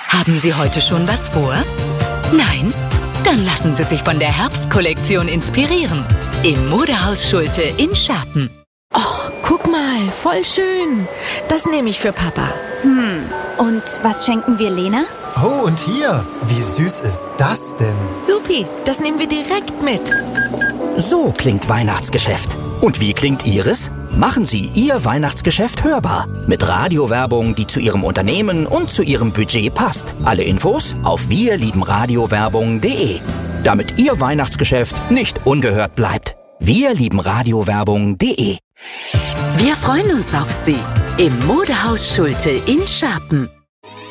Haben Sie heute schon was vor? Nein? Dann lassen Sie sich von der Herbstkollektion inspirieren. Im Modehaus Schulte in Scherpen. Oh, guck mal, voll schön. Das nehme ich für Papa. Und was schenken wir Lena? Oh, und hier, wie süß ist das denn? Supi, das nehmen wir direkt mit. So klingt Weihnachtsgeschäft. Und wie klingt Ihres? Machen Sie Ihr Weihnachtsgeschäft hörbar. Mit Radiowerbung, die zu Ihrem Unternehmen und zu Ihrem Budget passt. Alle Infos auf wirliebenradiowerbung.de. Damit Ihr Weihnachtsgeschäft nicht ungehört bleibt. wirliebenradiowerbung.de. Wir freuen uns auf Sie im Modehaus Schulte in Scherpen.